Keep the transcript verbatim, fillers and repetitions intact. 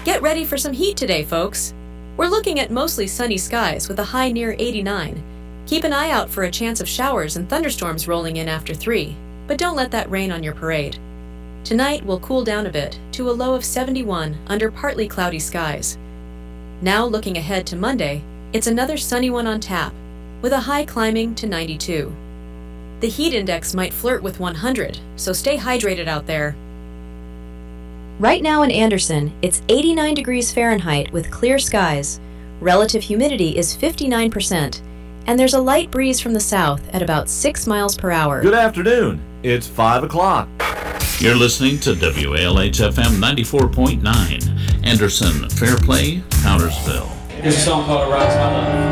Get ready for some heat today, folks. We're looking at mostly sunny skies with a high near eighty-nine. Keep an eye out for a chance of showers and thunderstorms rolling in after three, but don't let that rain on your parade. Tonight will cool down a bit to a low of seventy-one under partly cloudy skies. Now looking ahead to Monday, it's another sunny one on tap, with a high climbing to ninety-two. The heat index might flirt with one hundred, so stay hydrated out there. Right now in Anderson, it's eighty-nine degrees Fahrenheit with clear skies. Relative humidity is fifty-nine percent, and there's a light breeze from the south at about six miles per hour. Good afternoon. It's five o'clock. You're listening to W A L H F M ninety-four point nine, Anderson, Fairplay, Powdersville. Here's a song called Arise My Love.